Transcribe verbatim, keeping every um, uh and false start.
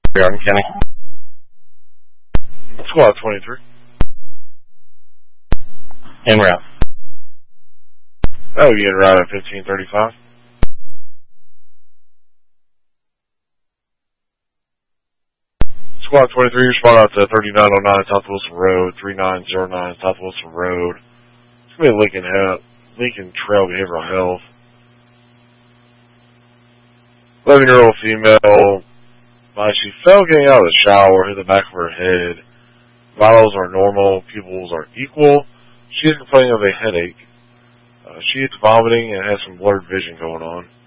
Garden County. Squad twenty-three. En route. Oh, you get right at fifteen thirty-five. Squad twenty-three, your spot out to thirty-nine oh nine South Wilson Road, thirty-nine oh nine South Wilson Road. It's going to be Lincoln, Health, Lincoln Trail Behavioral Health. eleven-year-old female. Uh, she fell getting out of the shower, hit the back of her head. Vitals are normal, pupils are equal. She is complaining of a headache. Uh, she is vomiting and has some blurred vision going on.